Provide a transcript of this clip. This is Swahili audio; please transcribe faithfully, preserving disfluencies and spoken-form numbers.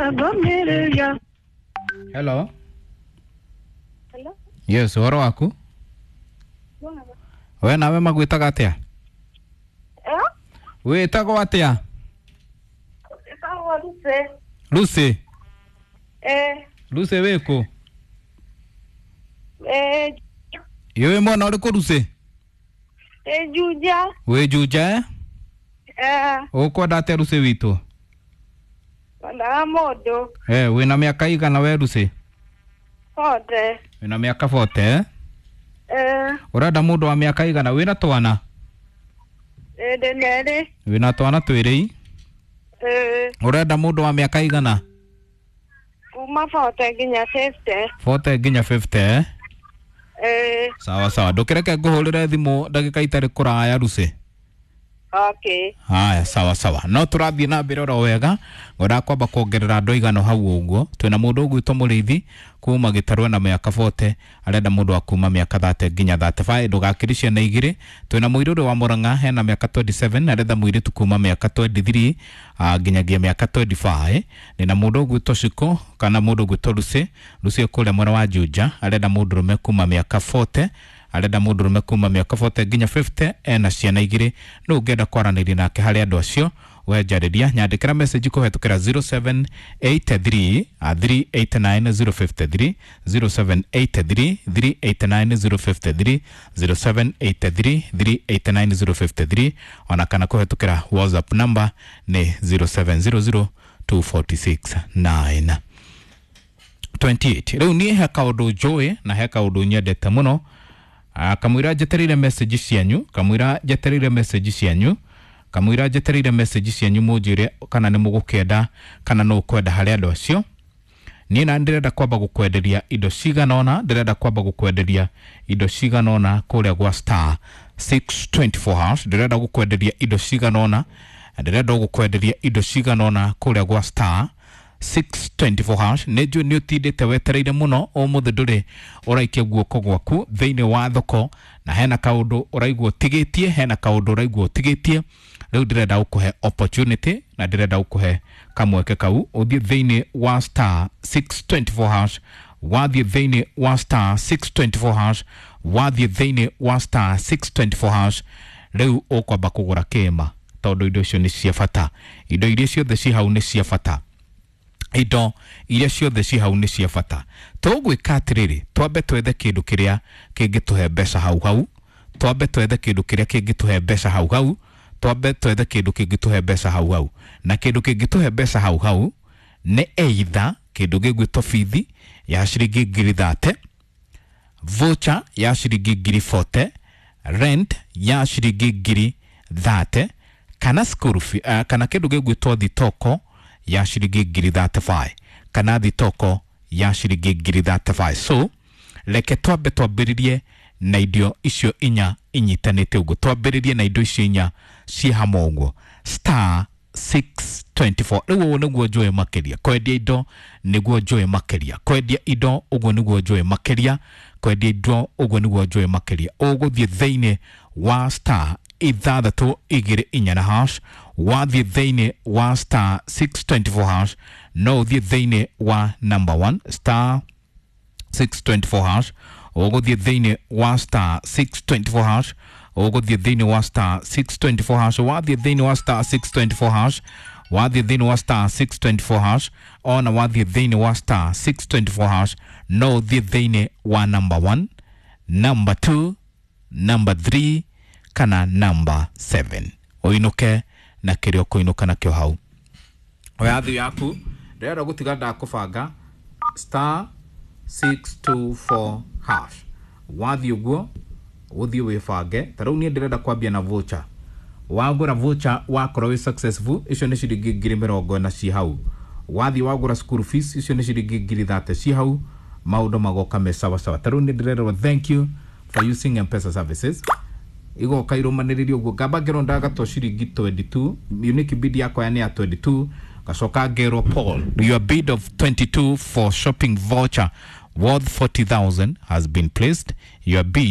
Hello. Hello. Yes, waro waku? We nawe magwitaga atia? Eh? Witagwo atia? Ikawa Lucy. Lucy. Eh. Lucy weko? Eh. Yewe mwana uri ku Lucy? Eh, Juja. We Juja eh? Eh. Ukwenda atia Lucy witu? Wala modo. Eh, wina miaka igana we Lucy? Forty. Wina miaka forty eh? Eh. Urenda mundu wa miaka igana wina twana? Eh, denere. Wina twana twiri? Eh. Urenda mundu wa miaka igana? Kuma forty ginya fifty. forty ginya fifty eh? Eh. Sawa sawa, ndukireke nguhurire thimu ndagika itari kuraya Lucy. Okay. Haya sawa sawa. No turathie na mbere ro wega. Ngora kwamba kuongerera ndo igano hau uguo. Twina mundu ugwitwo Muriithi kuma gitarwa na miaka forty, arenda mundu akuma miaka thirty ginya thirty-five. Ndugakiricia na igiri. Twina muiruru wa Murang'a hena miaka twenty-seven, arenda muiritu kuma miaka twenty-three uh, ginyagia miaka twenty-five. Nina mundu ugwitwo Shiko kana mundu ugwitwo Lucy. Lucy kule mwana wa Juja, arenda mundu rume kuma miaka forty. Arenda mundu rume kuma miaka forty ginya fifty ena ciana igiri. No ungenda kwaraniria nake hari andu acio wenjariria nyandikira message kuhetukira zero seven eight three three eight nine zero five three zero seven eight three three eight nine zero five three zero seven eight three three eight nine zero five three ona kana kuhetukira WhatsApp number ni zero seven zero zero two four six nine two eight. Riu ni heka undu joy na heka undu nyendete muno. Uh, kamwira jeterire message cianyu, kamwira jeterire message cianyu, kamwira jeterire message cianyu mujire kana ni mugukenda kana no kwenda hari andu acio. Ni na ndirenda kwamba gukwenderia indo ciganona, ndirenda kwamba gukwenderia indo ciganona kuria gwa star six twenty-four hash, ndirenda gukwenderia indo ciganona, ndirenda gukwenderia indo ciganona kuria gwa star six twenty-four hash. Nejo ni utindite wetereire muno o muthe nduri uraikia guoko gwaku thiini wa thoko na hena kaundu uraigwo tigitie, hena kaundu uraigwo tigitie. Riu ndirenda ukuhe opportunity na ndirenda ukuhe kamweke kau uthie thiini wa star six twenty-four hash, wathie thiini wa star six twenty-four hash, wathie thiini wa star six twenty-four hash. Riu ukwamba kugura kima tondu indo icio ni cia bata, indo iria ciothe ci hau ni cia bata, indo iria ciothe ci hau ni cia bata. Tugwika atiriri, twambe twethe kindu kiria kingituhe mbeca hau hau, twambe twethe kindu kiria kingituhe mbeca hau hau, twambe twethe kindu kingituhe mbeca hau hau. Na kindu kingituhe mbeca hau hau ni either kindu gigwitwo bithi ya ciringi ngiri thirty, voucher ya ciringi ngiri forty, rent ya ciringi ngiri thirty, kana school fee uh, kana kindu gigwitwo thitoko ya ciringi ngiri thirty-five, kana thitoko ya ciringi ngiri thirty-five. So leke twambe twambiririe na indo icio inya inyitanite uguo, twambiririe na indo icio inya ci hamwe uguo. Star six twenty-four riu niguo njoe makeria, kwendia indo niguo njoe makeria, kwendia indo uguo niguo njoe makeria, kwendia indo uguo niguo njoe makeria. Uguthie thiini wa star ithathatu igiri inya na hash, wathie thiini wa star six twenty-four hash, no uthie thiini wa number one star six twenty-four hash, uguthie thiini wa star six twenty-four hash, uguthie thiini wa star six twenty-four hash, wathie thiini wa star six twenty-four hash, wathie thiini wa star six twenty-four hash, ona wathie thiini wa star six twenty-four hash, no uthie thiini wa number one, number two, number three kana number seven. Oinuke na kirio kuinuka na kio hau. Oyathi yaku ndera gutiga ndakubanga star six twenty-four hash. Wathi uguo uthie wibange. Tarau ni ndirenda kwambia na voucher. Wagura voucher wakorwo wi successful, icio ni ciringi ngiri mirongo na ci hau. Wathi wagura school fees, icio ni ciringi ngiri thirty ci hau. Maundu magoka me sawa sawa. Tarau ni ndirenda thank you for using M-Pesa services. Igo kairumaniririo guo gamba ngero ndagatwa ciringi twenty-two, unique bid yakwa ni ya twenty-two, gacoka ngero Paul your bid of twenty-two for shopping voucher worth forty thousand has been placed. Your bid